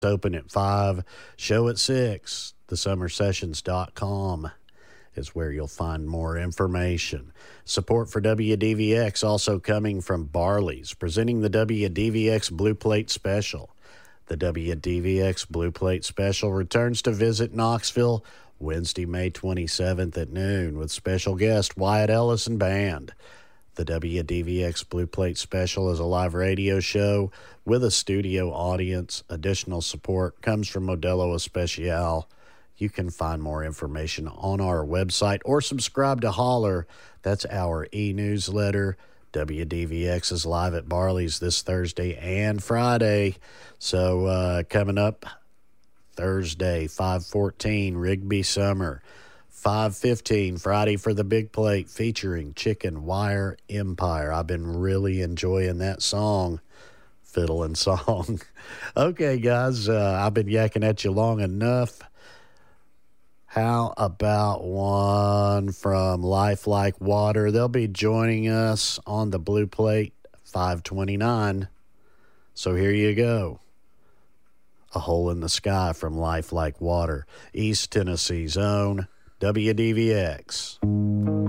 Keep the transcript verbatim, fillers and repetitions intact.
Open at five, show at six. the summer sessions dot com is where you'll find more information. Support for W D V X also coming from Barley's, presenting the W D V X Blue Plate Special. The W D V X Blue Plate Special returns to visit Knoxville Wednesday, May twenty-seventh at noon with special guest Wyatt Ellis and Band. The W D V X Blue Plate Special is a live radio show with a studio audience. Additional support comes from Modelo Especial. You can find more information on our website or subscribe to Holler. That's our e-newsletter. W D V X is live at Barley's this Thursday and Friday. So uh, coming up Thursday, five fourteen, Rigby Summer. five fifteen, Friday for the Big Plate, featuring Chicken Wire Empire. I've been really enjoying that song, Fiddle and Song. Okay, guys, uh, I've been yakking at you long enough. How about one from Life Like Water? They'll be joining us on the Blue Plate, five twenty-nine. So here you go. A Hole in the Sky from Life Like Water, East Tennessee's own W D V X.